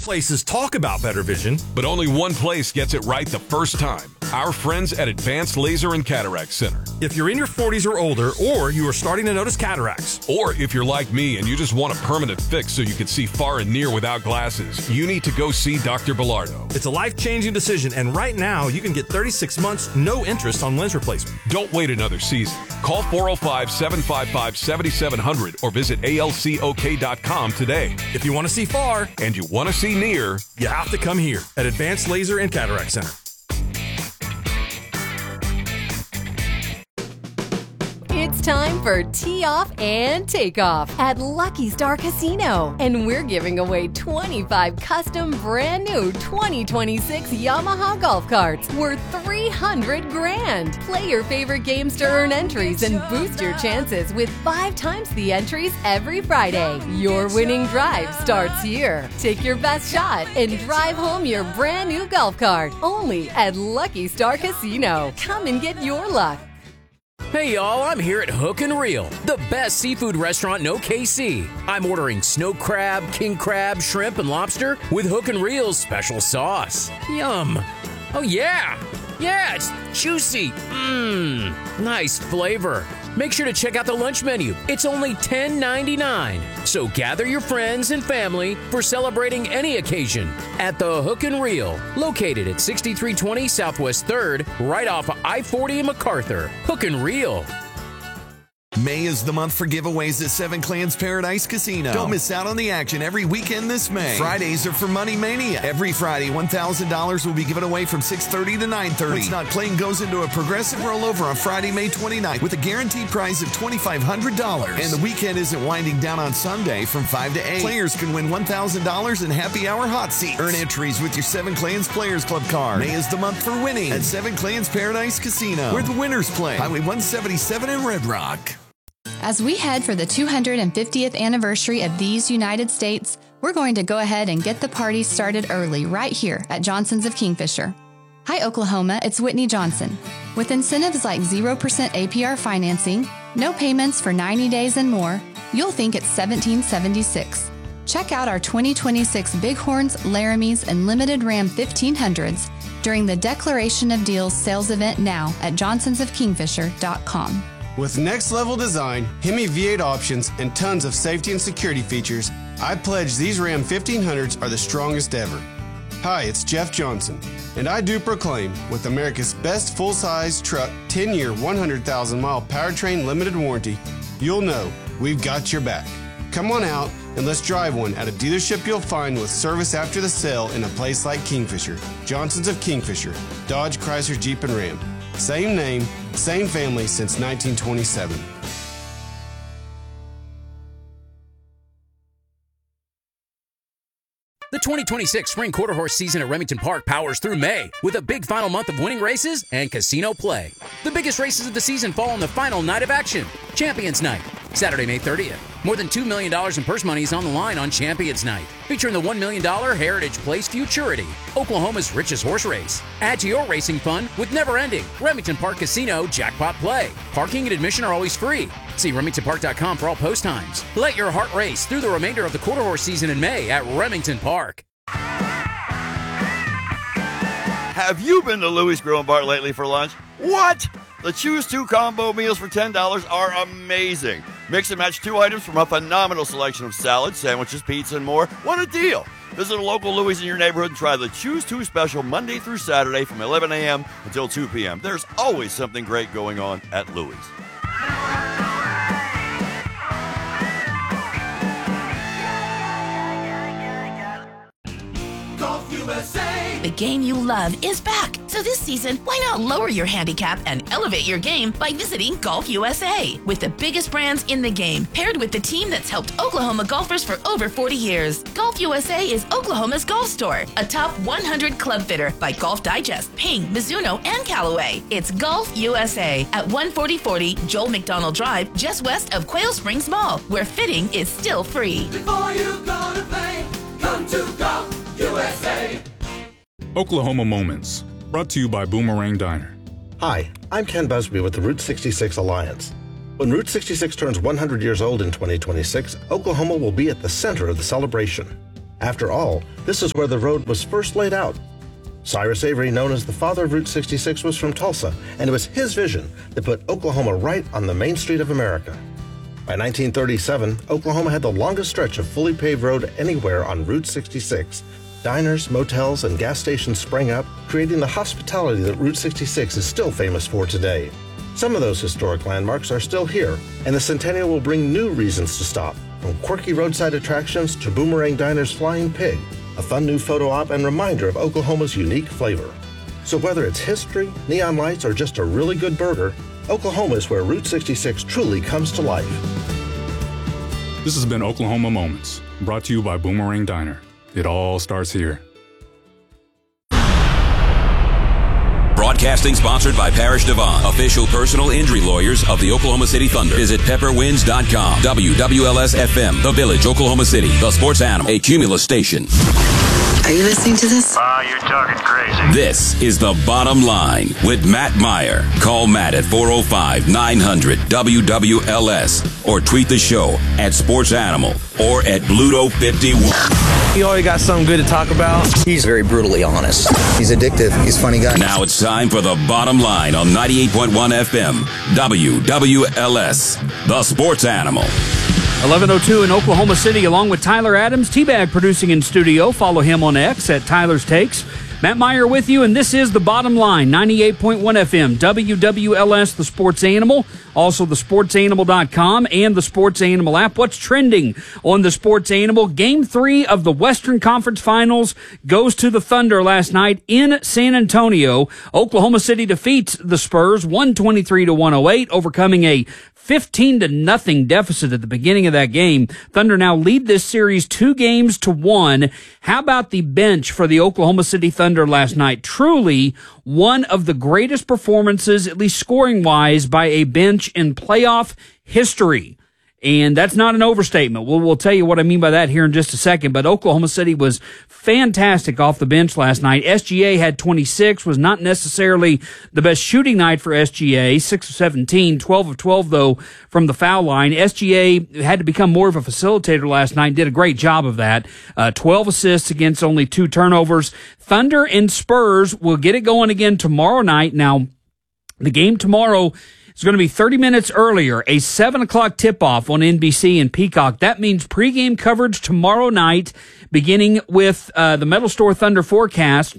places talk about better vision, but only one place gets it right the first time. Our friends at Advanced Laser and Cataract Center. If you're in your 40s or older, or you are starting to notice cataracts, or if you're like me and you just want a permanent fix so you can see far and near without glasses, you need to go see Dr. Bilardo. It's a life-changing decision, and right now you can get 36 months, no interest on lens replacement. Don't wait another season. Call 405-755-7700 or visit alcok.com today. If you want to see far and you want to see near, you have to come here at Advanced Laser and Cataract Center. It's time for Tee Off and Takeoff at Lucky Star Casino. And we're giving away 25 custom brand new 2026 Yamaha golf carts worth $300 grand. Play your favorite games to earn entries and boost your chances with 5 times the entries every Friday. Your winning drive starts here. Take your best shot and drive home your brand new golf cart. Only at Lucky Star Casino. Come and get your luck. Hey y'all, I'm here at Hook and Reel, the best seafood restaurant in OKC. I'm ordering snow crab, king crab, shrimp, and lobster with Hook and Reel's special sauce. Yum. Oh yeah, it's juicy. Nice flavor. Make sure to check out the lunch menu. It's only $10.99. So gather your friends and family for celebrating any occasion at the Hook and Reel, located at 6320 Southwest 3rd, right off of I-40 in MacArthur. Hook and Reel. May is the month for giveaways at Seven Clans Paradise Casino. Don't miss out on the action every weekend this May. Fridays are for Money Mania. Every Friday, $1,000 will be given away from 6:30 to 9:30. What's not playing goes into a progressive rollover on Friday, May 29th with a guaranteed prize of $2,500. And the weekend isn't winding down on Sunday from 5 to 8. Players can win $1,000 in Happy Hour hot seats. Earn entries with your Seven Clans Players Club card. May is the month for winning at Seven Clans Paradise Casino, where the winners play. Highway 177 in Red Rock. As we head for the 250th anniversary of these United States, we're going to go ahead and get the party started early right here at Johnson's of Kingfisher. Hi, Oklahoma, it's Whitney Johnson. With incentives like 0% APR financing, no payments for 90 days and more, you'll think it's 1776. Check out our 2026 Bighorns, Laramies, and Limited Ram 1500s during the Declaration of Deals sales event now at johnsonsofkingfisher.com. With next-level design, Hemi V8 options, and tons of safety and security features, I pledge these Ram 1500s are the strongest ever. Hi, it's Jeff Johnson, and I do proclaim, with America's best full-size truck, 10-year, 100,000-mile powertrain limited warranty, you'll know we've got your back. Come on out and let's drive one at a dealership you'll find with service after the sale in a place like Kingfisher. Johnson's of Kingfisher, Dodge, Chrysler, Jeep, and Ram. Same name, same family since 1927. The 2026 Spring Quarter Horse season at Remington Park powers through May with a big final month of winning races and casino play. The biggest races of the season fall on the final night of action, Champions Night, Saturday, May 30th. More than $2 million in purse money is on the line on Champions Night, featuring the $1 million Heritage Place Futurity, Oklahoma's richest horse race. Add to your racing fun with never-ending Remington Park Casino Jackpot Play. Parking and admission are always free. See RemingtonPark.com for all post times. Let your heart race through the remainder of the quarter horse season in May at Remington Park. Have you been to Louis Grill and Bar lately for lunch? What? The Choose 2 combo meals for $10 are amazing. Mix and match 2 items from a phenomenal selection of salads, sandwiches, pizza, and more. What a deal! Visit a local Louis in your neighborhood and try the Choose 2 special Monday through Saturday from 11 a.m. until 2 p.m. There's always something great going on at Louis. The game you love is back. So this season, why not lower your handicap and elevate your game by visiting Golf USA? With the biggest brands in the game, paired with the team that's helped Oklahoma golfers for over 40 years. Golf USA is Oklahoma's golf store, a top 100 club fitter by Golf Digest, Ping, Mizuno, and Callaway. It's Golf USA at 14040 Joel McDonald Drive, just west of Quail Springs Mall, where fitting is still free. Before you go to play, come to Golf USA. Oklahoma Moments, brought to you by Boomerang Diner. Hi, I'm Ken Busby with the Route 66 Alliance. When Route 66 turns 100 years old in 2026, Oklahoma will be at the center of the celebration. After all, this is where the road was first laid out. Cyrus Avery, known as the father of Route 66, was from Tulsa, and it was his vision that put Oklahoma right on the main street of America. By 1937, Oklahoma had the longest stretch of fully paved road anywhere on Route 66. Diners, motels, and gas stations sprang up, creating the hospitality that Route 66 is still famous for today. Some of those historic landmarks are still here, and the Centennial will bring new reasons to stop, from quirky roadside attractions to Boomerang Diner's Flying Pig, a fun new photo op and reminder of Oklahoma's unique flavor. So whether it's history, neon lights, or just a really good burger, Oklahoma is where Route 66 truly comes to life. This has been Oklahoma Moments, brought to you by Boomerang Diner. It all starts here. Broadcasting sponsored by Parrish Devon, official personal injury lawyers of the Oklahoma City Thunder. Visit pepperwinds.com. WWLS-FM, The Village, Oklahoma City. The Sports Animal, a Cumulus station. Are you listening to this? You're talking crazy. This is The Bottom Line with Matt Meyer. Call Matt at 405-900-WWLS or tweet the show at Sports Animal or at Bluto51. You always got something good to talk about. He's very brutally honest. He's addictive. He's a funny guy. Now it's time for The Bottom Line on 98.1 FM. WWLS, The Sports Animal. 11:02 in Oklahoma City, along with Tyler Adams, T-Bag producing in studio. Follow him on X at Tyler's Takes. Matt Meyer with you, and this is The Bottom Line, 98.1 FM, WWLS, The Sports Animal, also thesportsanimal.com and the Sports Animal app. What's trending on the Sports Animal? Game 3 of the Western Conference Finals goes to the Thunder last night in San Antonio. Oklahoma City defeats the Spurs 123-108, overcoming a 15-0 deficit at the beginning of that game. Thunder now lead this series 2-1. How about the bench for the Oklahoma City Thunder last night? Truly one of the greatest performances, at least scoring-wise, by a bench in playoff history. And that's not an overstatement. We'll tell you what I mean by that here in just a second. But Oklahoma City was fantastic off the bench last night. SGA had 26, was not necessarily the best shooting night for SGA. 6 of 17, 12 of 12, though, from the foul line. SGA had to become more of a facilitator last night, did a great job of that. 12 assists against only 2 turnovers. Thunder and Spurs will get it going again tomorrow night. Now, the game tomorrow is going to be 30 minutes earlier, a 7 o'clock tip-off on NBC and Peacock. That means pregame coverage tomorrow night, beginning with the Metal Store Thunder forecast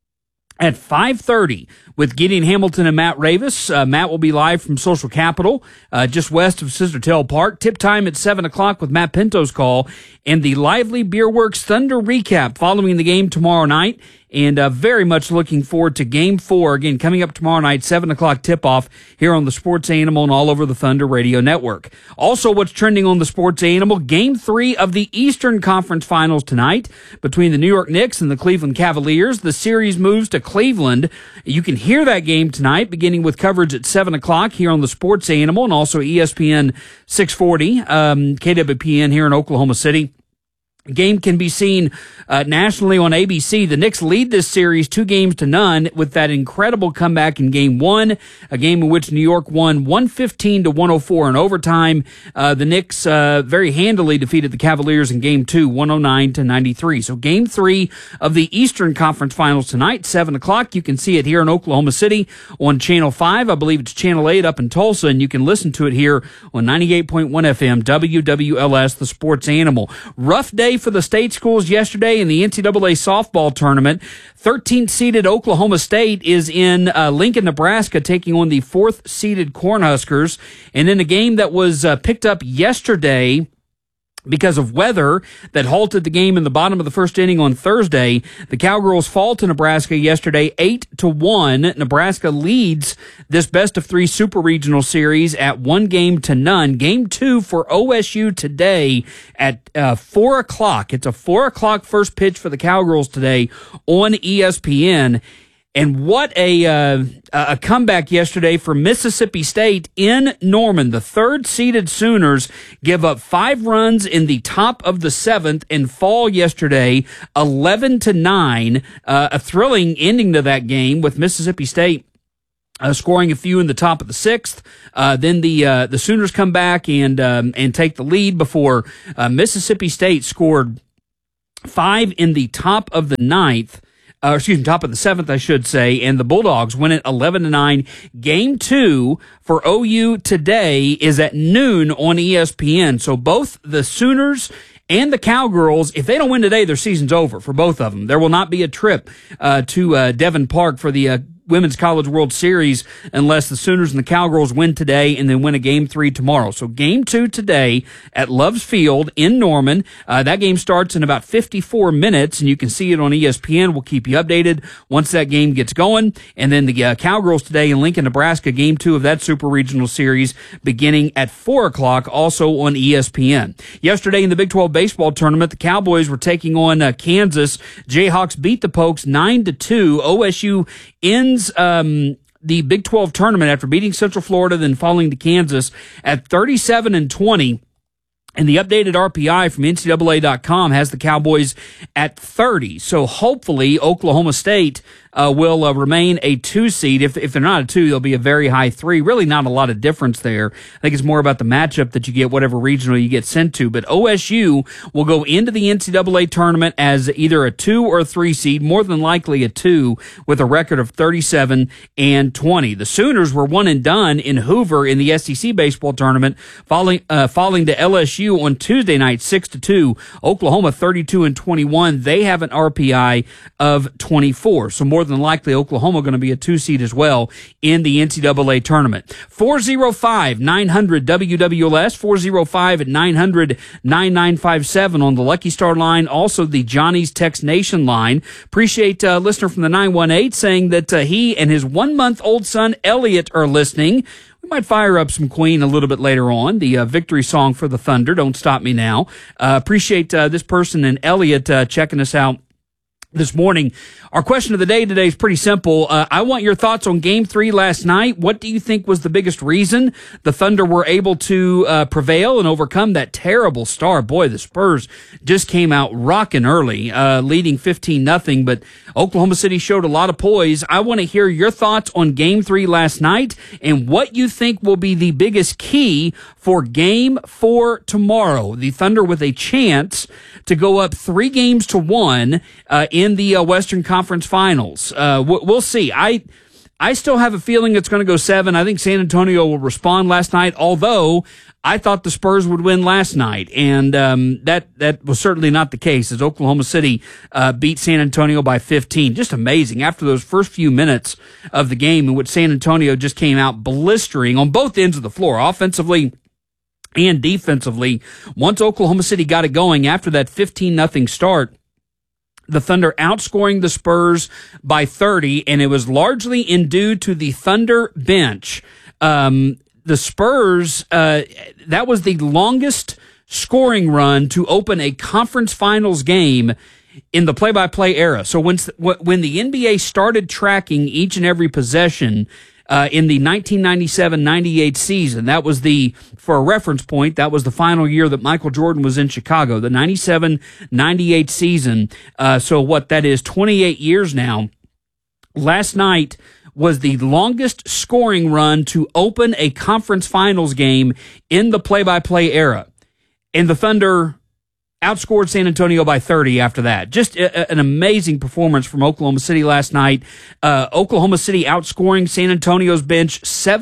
at 5:30 with Gideon Hamilton and Matt Ravis. Matt will be live from Social Capital, just west of Scissortail Park. Tip time at 7 o'clock with Matt Pinto's call, and the Lively Beer Works Thunder recap following the game tomorrow night. And very much looking forward to Game 4, again, coming up tomorrow night, 7 o'clock tip-off here on the Sports Animal and all over the Thunder Radio Network. Also, what's trending on the Sports Animal, Game 3 of the Eastern Conference Finals tonight between the New York Knicks and the Cleveland Cavaliers. The series moves to Cleveland. You can hear that game tonight, beginning with coverage at 7 o'clock here on the Sports Animal and also ESPN 640, KWPN here in Oklahoma City. Game can be seen nationally on ABC. The Knicks lead this series 2-0 with that incredible comeback in Game 1, a game in which New York won 115-104 in overtime. The Knicks very handily defeated the Cavaliers in Game 2, 109-93. So Game 3 of the Eastern Conference Finals tonight, 7 o'clock. You can see it here in Oklahoma City on Channel 5. I believe it's Channel 8 up in Tulsa, and you can listen to it here on 98.1 FM, WWLS, the Sports Animal. Rough day for the state schools yesterday in the NCAA softball tournament. 13th-seeded Oklahoma State is in Lincoln, Nebraska, taking on the 4th-seeded Cornhuskers. And in a game that was picked up yesterday because of weather that halted the game in the bottom of the first inning on Thursday, the Cowgirls fall to Nebraska yesterday 8-1. Nebraska leads this best-of-3 Super Regional Series at 1-0. Game 2 for OSU today at 4 o'clock. It's a 4 o'clock first pitch for the Cowgirls today on ESPN. And what a comeback yesterday for Mississippi State in Norman. The 3rd-seeded Sooners give up 5 runs in the top of the 7th and fall yesterday 11-9. A thrilling ending to that game with Mississippi State scoring a few in the top of the 6th. Then the Sooners come back and take the lead before Mississippi State scored 5 in the top of the ninth. Top of the seventh, I should say, and the Bulldogs win it 11-9. Game 2 for OU today is at noon on ESPN. So both the Sooners and the Cowgirls, if they don't win today, their season's over for both of them. There will not be a trip to Devon Park for the Women's College World Series unless the Sooners and the Cowgirls win today and then win a Game 3 tomorrow. So Game 2 today at Love's Field in Norman. That game starts in about 54 minutes, and you can see it on ESPN. We'll keep you updated once that game gets going. And then the Cowgirls today in Lincoln, Nebraska, Game 2 of that Super Regional Series beginning at 4 o'clock, also on ESPN. Yesterday in the Big 12 baseball tournament, the Cowboys were taking on Kansas. Jayhawks beat the Pokes 9-2. OSU ends the Big 12 tournament after beating Central Florida, then falling to Kansas at 37-20. And the updated RPI from NCAA.com has the Cowboys at 30. So hopefully Oklahoma State will remain a 2 seed. If they're not a 2, they'll be a very high 3. Really not a lot of difference there. I think it's more about the matchup that you get, whatever regional you get sent to. But OSU will go into the NCAA tournament as either a 2 or a 3 seed, more than likely a 2, with a record of 37-20. The Sooners were one and done in Hoover in the SEC baseball tournament, falling to LSU on Tuesday night, 6-2. Oklahoma 32-21. They have an RPI of 24. So more than likely Oklahoma going to be a 2 seed as well in the NCAA tournament. 405-900-WWLS, 405-900-9957 on the Lucky Star line. Also the Johnny's Text Nation line. Appreciate a listener from the 918 saying that he and his 1-month-old son Elliot are listening. We might fire up some Queen a little bit later on. The victory song for the Thunder, Don't Stop Me Now. Appreciate this person and Elliot checking us out this morning. Our question of the day today is pretty simple. I want your thoughts on Game 3 last night. What do you think was the biggest reason the Thunder were able to prevail and overcome that terrible start? Boy, the Spurs just came out rocking early, leading 15-0, but Oklahoma City showed a lot of poise. I want to hear your thoughts on Game 3 last night and what you think will be the biggest key for Game 4 tomorrow. The Thunder with a chance to go up 3-1 in the Western Conference Finals. We'll see. I still have a feeling it's going to go 7. I think San Antonio will respond last night, although I thought the Spurs would win last night, and that was certainly not the case, as Oklahoma City beat San Antonio by 15. Just amazing. After those first few minutes of the game in which San Antonio just came out blistering on both ends of the floor, offensively and defensively. Once Oklahoma City got it going after that 15-0 start, the Thunder outscoring the Spurs by 30, and it was largely due to the Thunder bench. The Spurs, that was the longest scoring run to open a conference finals game in the play-by-play era. So when the NBA started tracking each and every possession in the 1997-98 season, that was for a reference point, that was the final year that Michael Jordan was in Chicago, the 97-98 season. So what that is, 28 years now. Last night was the longest scoring run to open a conference finals game in the play-by-play era. And the Thunder outscored San Antonio by 30 after that. Just an amazing performance from Oklahoma City last night. Oklahoma City outscoring San Antonio's bench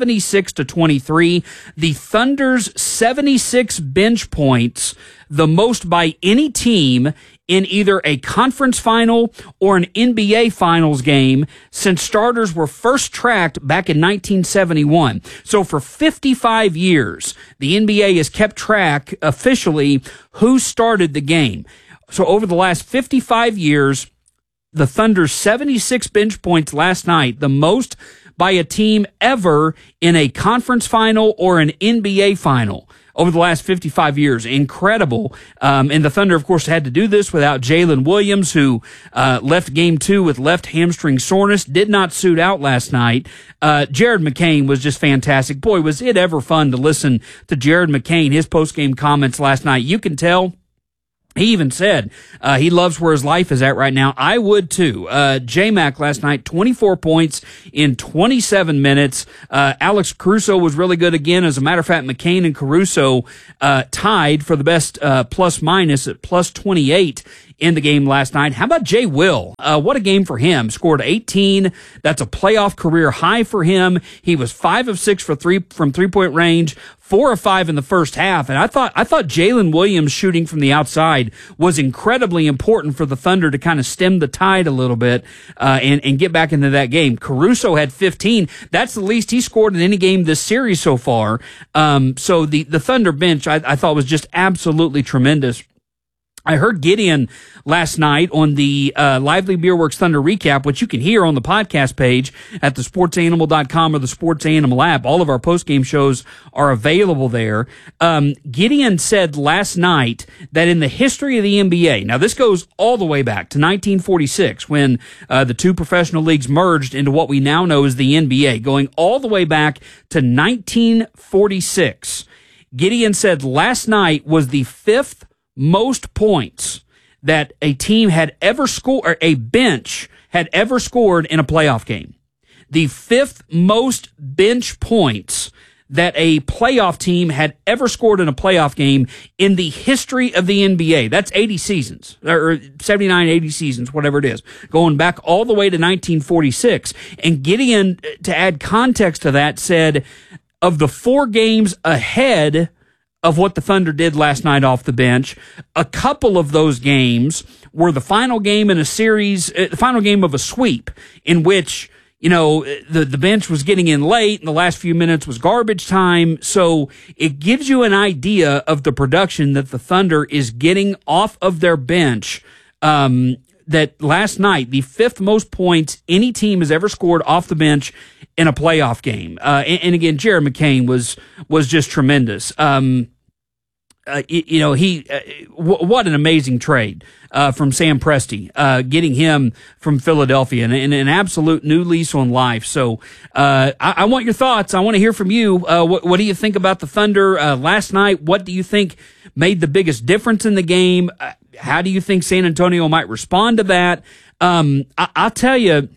76-23. The Thunder's 76 bench points, the most by any team in either a conference final or an NBA finals game since starters were first tracked back in 1971. So for 55 years, the NBA has kept track officially who started the game. So over the last 55 years, the Thunder's 76 bench points last night, the most by a team ever in a conference final or an NBA final over the last 55 years. Incredible. And the Thunder, of course, had to do this without Jalen Williams, who left Game 2 with left hamstring soreness, did not suit out last night. Jared McCain was just fantastic. Boy, was it ever fun to listen to Jared McCain, his post-game comments last night. You can tell. He even said he loves where his life is at right now. I would too. J-Mac last night, 24 points in 27 minutes. Alex Caruso was really good again. As a matter of fact, McCain and Caruso tied for the best plus minus at plus 28 in the game last night. How about Jay Will? What a game for him. Scored 18. That's a playoff career high for him. He was 5 of 6 from 3-point range, 4 of 5 in the first half. And I thought Jalen Williams shooting from the outside was incredibly important for the Thunder to kind of stem the tide a little bit and get back into that game. Caruso had 15. That's the least he scored in any game this series so far. So the Thunder bench I thought was just absolutely tremendous. I heard Gideon last night on the Lively Beerworks Thunder recap, which you can hear on the podcast page at thesportsanimal.com or the Sports Animal app. All of our postgame shows are available there. Gideon said last night that in the history of the NBA, now this goes all the way back to 1946 when the two professional leagues merged into what we now know as the NBA, going all the way back to 1946. Gideon said last night was the 5th most points that a team had ever scored, or a bench had ever scored in a playoff game. The 5th most bench points that a playoff team had ever scored in a playoff game in the history of the NBA. That's 80 seasons, or 79, 80 seasons, whatever it is, going back all the way to 1946. And Gideon, to add context to that, said of the 4 games ahead of what the Thunder did last night off the bench, a couple of those games were the final game in a series, the final game of a sweep, in which, you know, the bench was getting in late and the last few minutes was garbage time. So it gives you an idea of the production that the Thunder is getting off of their bench. That last night, the 5th most points any team has ever scored off the bench in a playoff game. And again, Jared McCain was just tremendous. What an amazing trade from Sam Presti, getting him from Philadelphia and an absolute new lease on life. So I want your thoughts. I want to hear from you. What do you think about the Thunder last night? What do you think made the biggest difference in the game? How do you think San Antonio might respond to that? I'll tell you,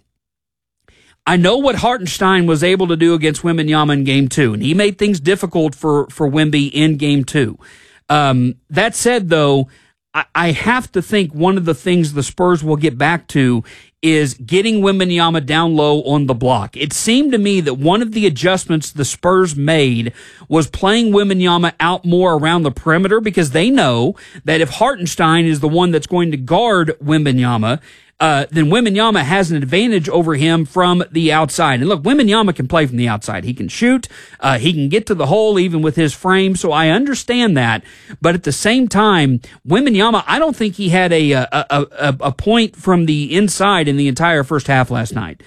I know what Hartenstein was able to do against Wembanyama in Game 2, and he made things difficult for Wemby in Game 2. That said, though, I have to think one of the things the Spurs will get back to is getting Wembanyama down low on the block. It seemed to me that one of the adjustments the Spurs made was playing Wembanyama out more around the perimeter, because they know that if Hartenstein is the one that's going to guard Wembanyama, then Wembanyama has an advantage over him from the outside. And look, Wembanyama can play from the outside. He can shoot. He can get to the hole even with his frame. So I understand that. But at the same time, Wembanyama, I don't think he had a point from the inside in the entire first half last night.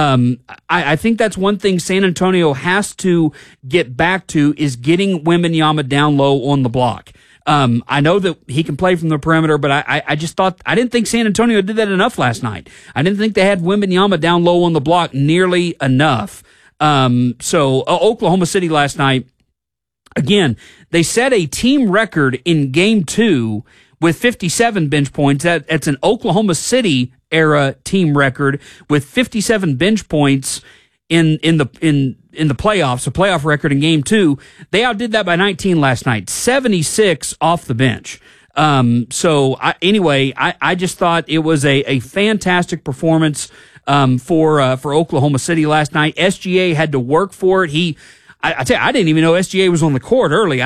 I think that's one thing San Antonio has to get back to, is getting Wembanyama down low on the block. I know that he can play from the perimeter, but I just thought, I didn't think San Antonio did that enough last night. I didn't think they had Wembanyama down low on the block nearly enough. So Oklahoma City last night, again, they set a team record in Game 2 with 57 bench points. That's an Oklahoma City era team record with 57 bench points in the playoffs, a playoff record in Game 2. They outdid that by 19 last night, 76 off the bench. I just thought it was a fantastic performance for Oklahoma City last night. SGA had to work for it. I didn't even know SGA was on the court early.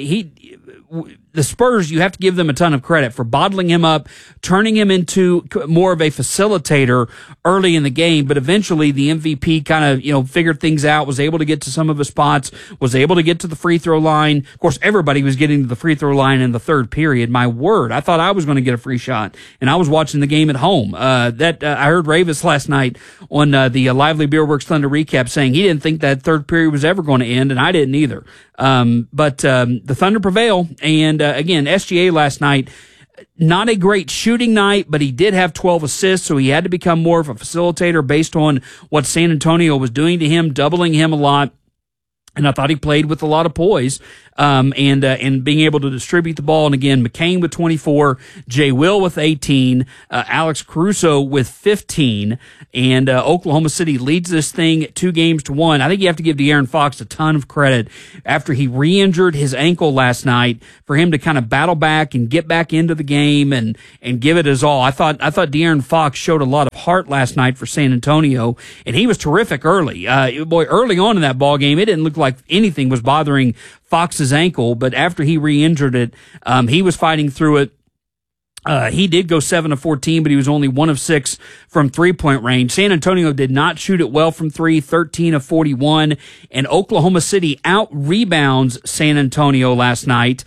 The Spurs, you have to give them a ton of credit for bottling him up, turning him into more of a facilitator early in the game. But eventually the MVP kind of, figured things out, was able to get to some of his spots, was able to get to the free throw line. Of course, everybody was getting to the free throw line in the third period. My word, I thought I was going to get a free shot, and I was watching the game at home. I heard Ravis last night on the Lively Beerworks Thunder recap saying he didn't think that third period was ever going to end, and I didn't either. But the Thunder prevail, and again, SGA last night, not a great shooting night, but he did have 12 assists, so he had to become more of a facilitator based on what San Antonio was doing to him, doubling him a lot. And I thought he played with a lot of poise. and being able to distribute the ball. And again, McCain with 24, Jay Will with 18, Alex Caruso with 15, and Oklahoma City leads this thing 2-1. I think you have to give De'Aaron Fox a ton of credit after he re-injured his ankle last night for him to kind of battle back and get back into the game and give it his all. I thought De'Aaron Fox showed a lot of heart last night for San Antonio, and he was terrific early. Early on in that ball game, it didn't look like anything was bothering Fox's ankle, but after he re-injured it, he was fighting through it. He did go 7 of 14, but he was only 1 of 6 from 3-point range. San Antonio did not shoot it well from 3, 13 of 41, and Oklahoma City out-rebounds San Antonio last night,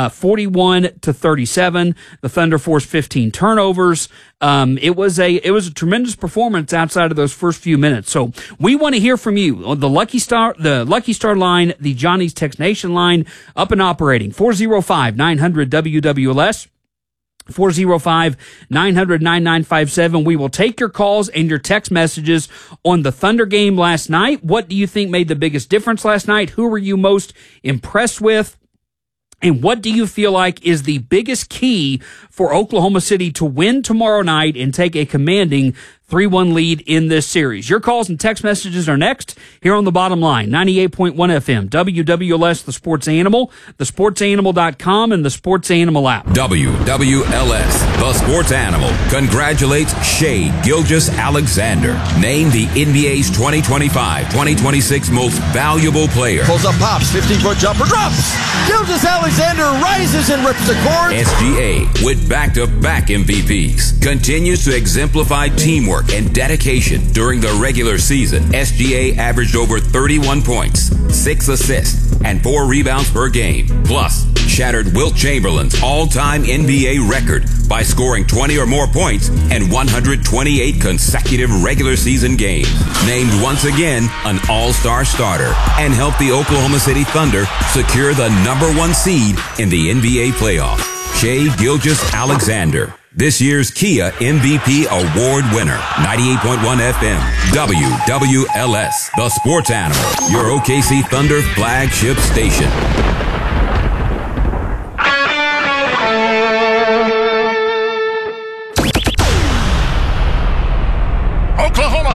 41-37. The Thunder forced 15 turnovers. It was a tremendous performance outside of those first few minutes. So we want to hear from you. The Lucky Star line, the Johnny's Text Nation line, up and operating. 405-900-WWLS. 405-900-9957. We will take your calls and your text messages on the Thunder game last night. What do you think made the biggest difference last night? Who were you most impressed with? And what do you feel like is the biggest key for Oklahoma City to win tomorrow night and take a commanding 3-1 lead in this series? Your calls and text messages are next here on The Bottom Line, 98.1 FM, WWLS, The Sports Animal, thesportsanimal.com, and the Sports Animal app. WWLS, The Sports Animal, congratulates Shai Gilgeous-Alexander, named the NBA's 2025-2026 most valuable player. Pulls up, pops, 15-foot jumper, drops! Gilgeous-Alexander rises and rips the court. SGA, with back-to-back MVPs, continues to exemplify teamwork and dedication during the regular season. SGA averaged over 31 points, 6 assists, and 4 rebounds per game. Plus, shattered Wilt Chamberlain's all-time NBA record by scoring 20 or more points in 128 consecutive regular season games. Named once again an all-star starter and helped the Oklahoma City Thunder secure the #1 seed in the NBA playoffs. Shai Gilgeous-Alexander, this year's Kia MVP Award winner. 98.1 FM, WWLS, The Sports Animal, your OKC Thunder flagship station. Oklahoma!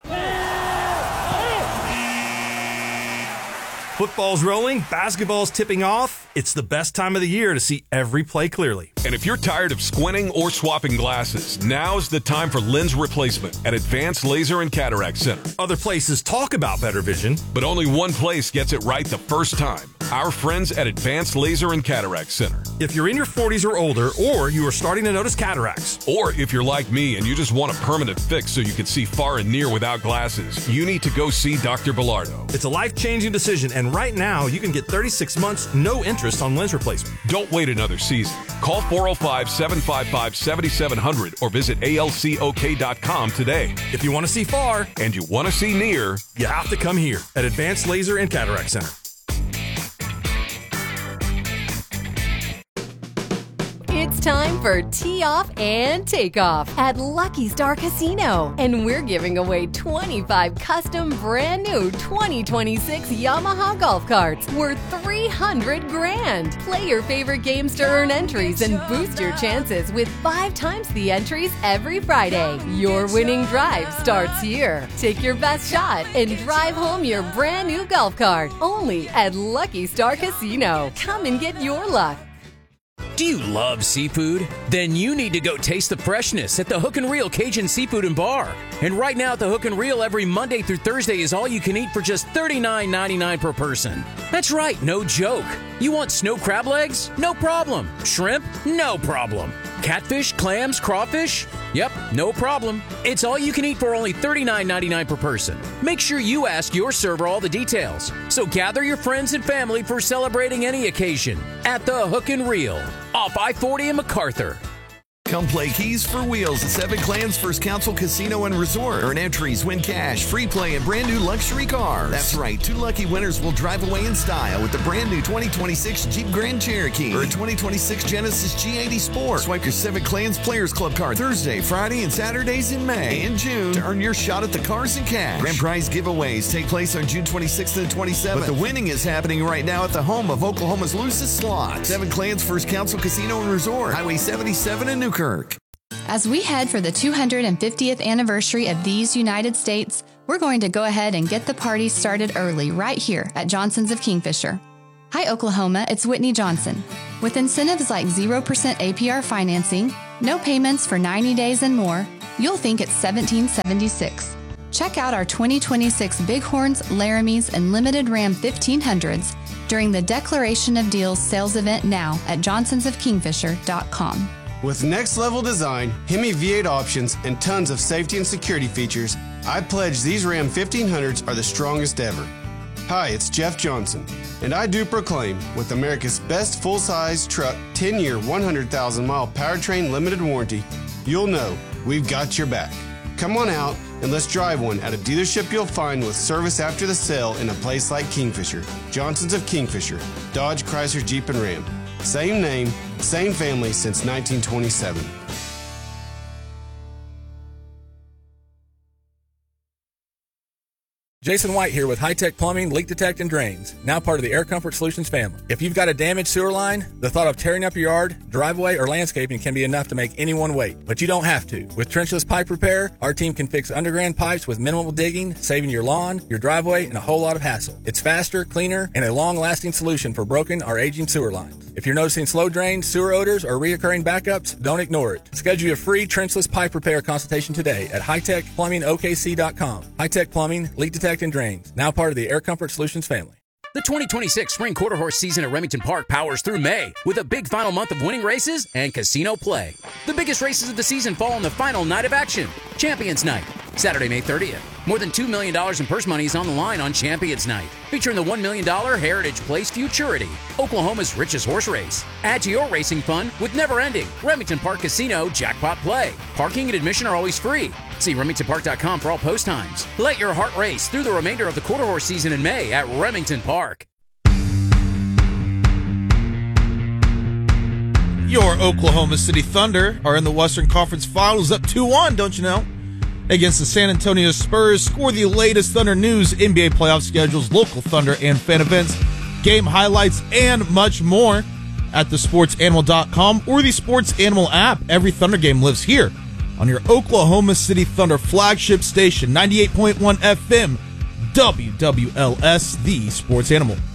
Football's rolling, basketball's tipping off. It's the best time of the year to see every play clearly. And if you're tired of squinting or swapping glasses, now's the time for lens replacement at Advanced Laser and Cataract Center. Other places talk about better vision, but only one place gets it right the first time. Our friends at Advanced Laser and Cataract Center. If you're in your 40s or older, or you are starting to notice cataracts, or if you're like me and you just want a permanent fix so you can see far and near without glasses, you need to go see Dr. Bilardo. It's a life-changing decision, and right now you can get 36 months, no interest on lens replacement. Don't wait another season. Call 405-755-7700 or visit alcok.com today. If you want to see far and you want to see near, you have to come here at Advanced Laser and Cataract Center. It's time for Tee Off and Takeoff at Lucky Star Casino. And we're giving away 25 custom brand new 2026 Yamaha golf carts worth $300,000. Play your favorite games to earn entries and boost your chances with 5 times the entries every Friday. Your winning drive starts here. Take your best shot and drive home your brand new golf cart only at Lucky Star Casino. Come and get your luck. Do you love seafood? Then you need to go taste the freshness at the Hook and Reel Cajun Seafood and Bar. And right now at the Hook and Reel, every Monday through Thursday is all you can eat for just $39.99 per person. That's right, no joke. You want snow crab legs? No problem. Shrimp? No problem. Catfish, clams, crawfish? Yep, no problem. It's all you can eat for only $39.99 per person. Make sure you ask your server all the details. So gather your friends and family for celebrating any occasion at the Hook and Reel off I-40 in MacArthur. Come play Keys for Wheels at Seven Clans First Council Casino and Resort. Earn entries, win cash, free play, and brand new luxury cars. That's right, 2 lucky winners will drive away in style with the brand new 2026 Jeep Grand Cherokee or a 2026 Genesis G80 Sport. Swipe your Seven Clans Players Club card Thursday, Friday, and Saturdays in May and June to earn your shot at the cars and cash. Grand prize giveaways take place on June 26th and 27th. But the winning is happening right now at the home of Oklahoma's loosest slots. Seven Clans First Council Casino and Resort, Highway 77 in Newkirk. As we head for the 250th anniversary of these United States, we're going to go ahead and get the party started early right here at Johnson's of Kingfisher. Hi, Oklahoma, it's Whitney Johnson. With incentives like 0% APR financing, no payments for 90 days and more, you'll think it's 1776. Check out our 2026 Bighorns, Laramies, and Limited Ram 1500s during the Declaration of Deals sales event now at johnsonsofkingfisher.com. With next-level design, Hemi V8 options, and tons of safety and security features, I pledge these Ram 1500s are the strongest ever. Hi, it's Jeff Johnson, and I do proclaim, with America's best full-size truck 10-year, 100,000-mile powertrain limited warranty, you'll know we've got your back. Come on out and let's drive one at a dealership you'll find with service after the sale in a place like Kingfisher. Johnson's of Kingfisher, Dodge, Chrysler, Jeep, and Ram. Same name, same family since 1927. Jason White here with High Tech Plumbing, Leak Detect, and Drains, now part of the Air Comfort Solutions family. If you've got a damaged sewer line, the thought of tearing up your yard, driveway, or landscaping can be enough to make anyone wait. But you don't have to. With trenchless pipe repair, our team can fix underground pipes with minimal digging, saving your lawn, your driveway, and a whole lot of hassle. It's faster, cleaner, and a long-lasting solution for broken or aging sewer lines. If you're noticing slow drains, sewer odors, or reoccurring backups, don't ignore it. Schedule your free trenchless pipe repair consultation today at hightechplumbingokc.com. High Tech Plumbing, Leak Detect, and Drains, now part of the Air Comfort Solutions family. The 2026 Spring Quarter Horse season at Remington Park powers through May with a big final month of winning races and casino play. The biggest races of the season fall on the final night of action, Champions Night, Saturday, May 30th. More than $2 million in purse money is on the line on Champions Night, featuring the $1 million Heritage Place Futurity, Oklahoma's richest horse race. Add to your racing fun with never-ending Remington Park Casino Jackpot Play. Parking and admission are always free. See RemingtonPark.com for all post times. Let your heart race through the remainder of the quarter horse season in May at Remington Park. Your Oklahoma City Thunder are in the Western Conference Finals, up 2-1, don't you know? Against the San Antonio Spurs. Score the latest Thunder news, NBA playoff schedules, local Thunder and fan events, game highlights, and much more at thesportsanimal.com or the Sports Animal app. Every Thunder game lives here on your Oklahoma City Thunder flagship station, 98.1 FM, WWLS, the Sports Animal.